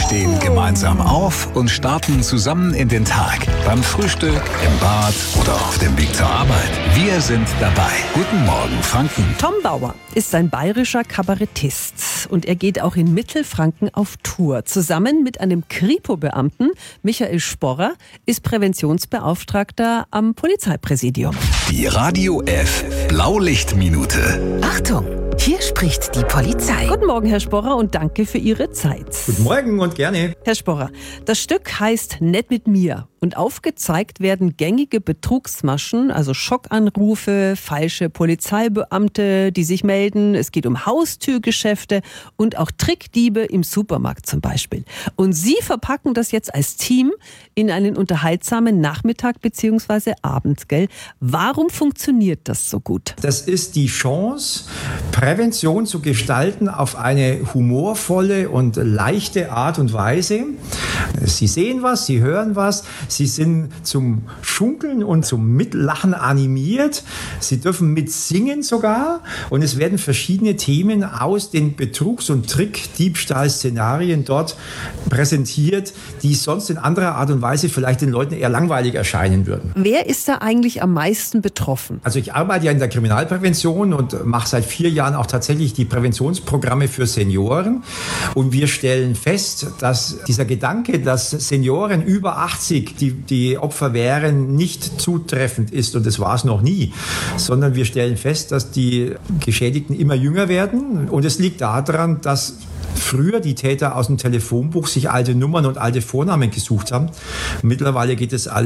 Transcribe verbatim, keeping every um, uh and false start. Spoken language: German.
stehen gemeinsam auf und starten zusammen in den Tag. Beim Frühstück, im Bad oder auf dem Weg zur Arbeit. Wir sind dabei. Guten Morgen, Franken. Tom Bauer ist ein bayerischer Kabarettist und er geht auch in Mittelfranken auf Tour. Zusammen mit einem Kripo-Beamten, Michael Sporrer, ist Präventionsbeauftragter am Polizeipräsidium. Die Radio F Blaulichtminute. Achtung, hier spricht die Polizei. Guten Morgen, Herr Sporrer, und danke für Ihre Zeit. Guten Morgen und gerne. Herr Sporrer, das Stück heißt Nett mit mir und aufgezeigt werden gängige Betrugsmaschen, also Schockanrufe, falsche Polizeibeamte, die sich melden. Es geht um Haustürgeschäfte und auch Trickdiebe im Supermarkt zum Beispiel. Und Sie verpacken das jetzt als Team in einen unterhaltsamen Nachmittag bzw. Abend, gell? Warum funktioniert das so gut? Das ist die Chance, Prävention zu gestalten auf eine humorvolle und leichte Art und Weise. Sie sehen was, Sie hören was, Sie sind zum Schunkeln und zum Mitlachen animiert. Sie dürfen mitsingen sogar. Und es werden verschiedene Themen aus den Betrugs- und Trick-Diebstahl-Szenarien dort präsentiert, die sonst in anderer Art und Weise vielleicht den Leuten eher langweilig erscheinen würden. Wer ist da eigentlich am meisten betroffen? Also ich arbeite ja in der Kriminalprävention und mache seit vier Jahren auch tatsächlich die Präventionsprogramme für Senioren. Und wir stellen fest, dass dieser Gedanke, dass Senioren über achtzig die, die Opfer wären, nicht zutreffend ist. Und das war es noch nie. Sondern wir stellen fest, dass die Geschädigten immer jünger werden. Und es liegt daran, dass früher die Täter aus dem Telefonbuch sich alte Nummern und alte Vornamen gesucht haben. Mittlerweile geht es alles